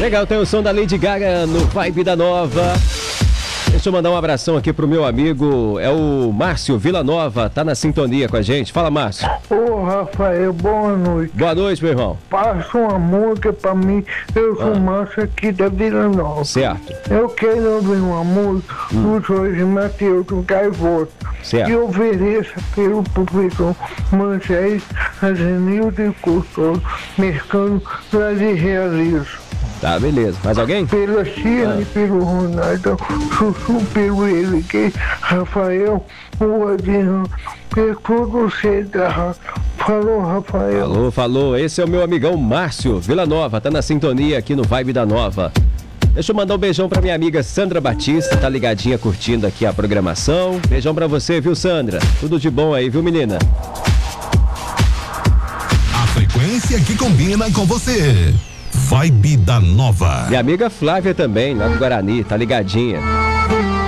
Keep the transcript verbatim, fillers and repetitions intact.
Legal, tem o som da Lady Gaga no Vibe da Nova. Deixa eu mandar um abração aqui pro meu amigo, é o Márcio Villanova, tá na sintonia com a gente. Fala, Márcio. Ô, Rafael, boa noite. Boa noite, meu irmão. Passa uma música pra mim, eu sou Ah. Márcio aqui da Vila Nova. Certo. Eu quero ouvir uma música Hum. do Jorge Mateus do Gaivota. Certo. E ofereça pelo professor Moisés, Azenildo e Custoso, Mercado Brasil Realismo. Tá, beleza. Mais alguém? Pela Chile, Ah. pelo Ronaldo, Sussu, pelo Henrique, Rafael, o Adriano, por todo você da rádio. Falou, Rafael. Falou, falou. Esse é o meu amigão Márcio Villanova, tá na sintonia aqui no Vibe da Nova. Deixa eu mandar um beijão pra minha amiga Sandra Batista, tá ligadinha curtindo aqui a programação. Beijão pra você, viu, Sandra? Tudo de bom aí, viu, menina? A frequência que combina com você. Vibe da Nova. Minha amiga Flávia também, lá do Guarani, tá ligadinha.